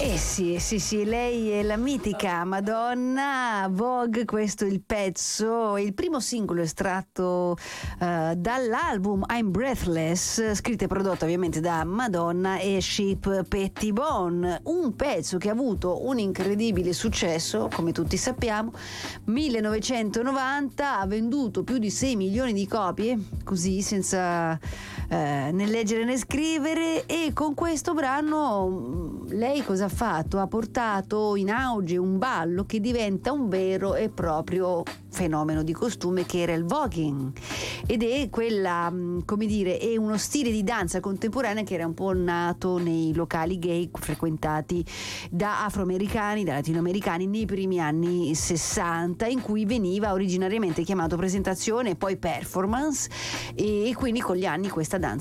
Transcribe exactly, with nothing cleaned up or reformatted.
Eh sì, sì, sì, lei è la mitica Madonna. Vogue, questo è il pezzo, il primo singolo estratto uh, dall'album I'm Breathless, scritto e prodotto ovviamente da Madonna e Chip Pettibone, un pezzo che ha avuto un incredibile successo, come tutti sappiamo. millenovecentonovanta ha venduto più di sei milioni di copie, così senza eh, né leggere né scrivere, e con questo brano lei cosa ha fatto? Ha portato in auge un ballo che diventa un vero e proprio fenomeno di costume, che era il voguing, ed è quella, come dire, è uno stile di danza contemporanea che era un po' nato nei locali gay frequentati da afroamericani, da latinoamericani nei primi anni sessanta, in cui veniva originariamente chiamato presentazione e poi performance, e quindi con gli anni questa danza